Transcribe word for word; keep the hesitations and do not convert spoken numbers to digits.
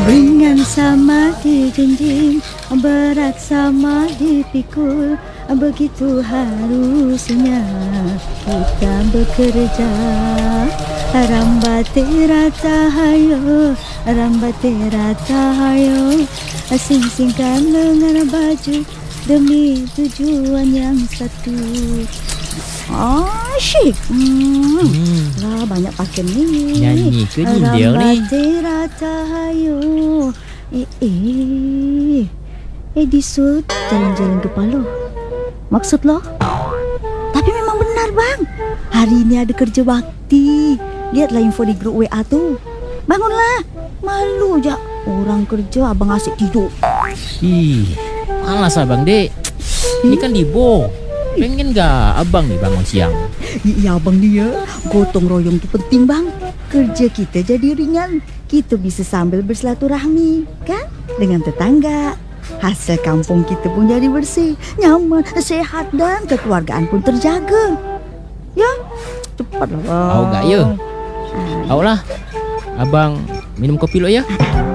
Ringan sama dijunjung, berat sama dipikul. Begitu harusnya kita bekerja. Rambate rata hayo, rambate rata hayo, sing-singkan lengan baju demi tujuan yang satu. Asyik. Hmm. hmm. Lah banyak pakai ni. Nyanyi ke dia ni? Rata hayo. Eh eh. Eh disut jalan-jalan ke Paloh. Maksud lo? Tapi memang benar bang. Hari ini ada kerja bakti. Lihatlah info di grup W A tu. Bangunlah. Malu je orang kerja abang asyik tidur. Ih, malas abang dek. Ini kan Dibo. Pengen gak abang nih bangun siang? Ya abang dia. Gotong royong tu penting bang. Kerja kita jadi ringan. Kita bisa sambil bersilaturahmi kan dengan tetangga. Hasil kampung kita pun jadi bersih, nyaman, sehat dan kekeluargaan pun terjaga. Ya, cepatlah. Tahu gak ya? Tahu lah. Abang minum kopi lo ya.